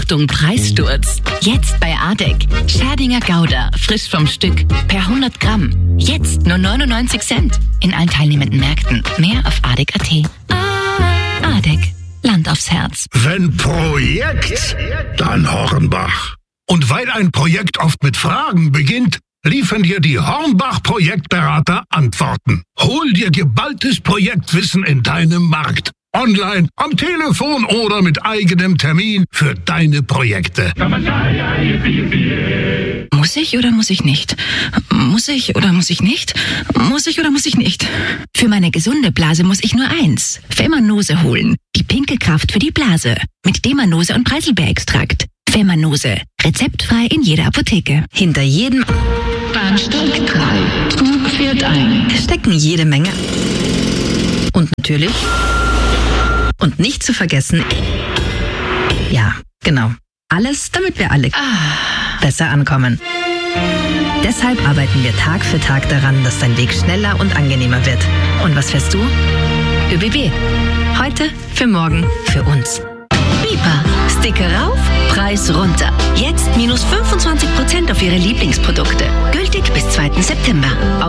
Achtung, Preissturz. Jetzt bei Adek. Scherdinger Gouda, frisch vom Stück, per 100 Gramm. Jetzt nur 99 Cent. In allen teilnehmenden Märkten. Mehr auf adek.at. Adek. Land aufs Herz. Wenn Projekt, dann Hornbach. Und weil ein Projekt oft mit Fragen beginnt, liefern dir die Hornbach-Projektberater Antworten. Hol dir geballtes Projektwissen in deinem Markt. Online, am Telefon oder mit eigenem Termin für deine Projekte. Muss ich oder muss ich nicht? Muss ich oder muss ich nicht? Muss ich oder muss ich nicht? Für meine gesunde Blase muss ich nur eins. Femanose holen. Die pinke Kraft für die Blase. Mit Demanose und Preiselbeerextrakt. Femanose. Rezeptfrei in jeder Apotheke. Hinter jedem Bahnsteig 3. Zug fährt ein. stecken jede Menge. Und natürlich... Und nicht zu vergessen... Ja, genau. Alles, damit wir alle besser ankommen. Deshalb arbeiten wir Tag für Tag daran, dass dein Weg schneller und angenehmer wird. Und was fährst du? ÖBB. Heute, für morgen, für uns. BIPA. Sticker rauf, Preis runter. Jetzt minus 25% auf Ihre Lieblingsprodukte. Gültig bis 2. September.